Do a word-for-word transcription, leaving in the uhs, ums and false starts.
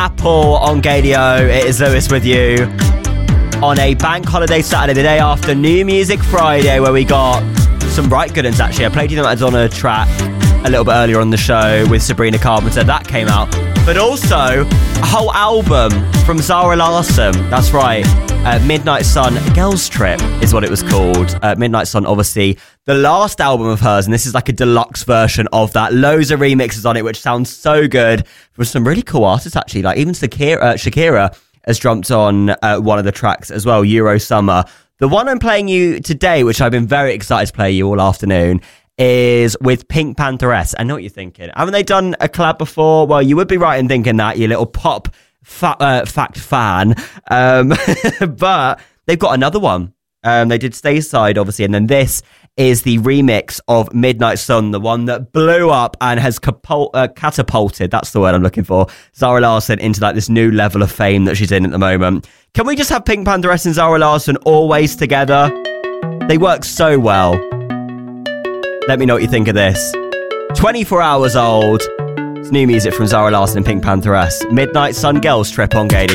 Apple on Gadio. It is Lewis with you on a bank holiday Saturday, the day after New Music Friday, where we got some right good ones actually. I played you the Madonna track a little bit earlier on the show with Sabrina Carpenter. That came out. But also a whole album from Zara Larsson. That's right. Uh, Midnight Sun Girls Trip is what it was called. Uh, Midnight Sun, obviously, the last album of hers, and this is like a deluxe version of that. Loads of remixes on it, which sounds so good. From some really cool artists, actually. Like even Shakira, uh, Shakira has jumped on uh, one of the tracks as well, Euro Summer. The one I'm playing you today, which I've been very excited to play you all afternoon, is with Pink Pantheress. I know what you're thinking. Haven't they done a collab before? Well, you would be right in thinking that, you little pop fa- uh, fact fan. Um, but they've got another one. Um, they did Stay Side, obviously, and then this is the remix of Midnight Sun, the one that blew up and has capul- uh, catapulted, that's the word I'm looking for, Zara Larsson into like this new level of fame that she's in at the moment. Can we just have Pink Pantheress and Zara Larsson always together? They work so well. Let me know what you think of this. twenty-four hours old. It's new music from Zara Larsson and Pink Pantheress. Midnight Sun Girls Trip on Gadio.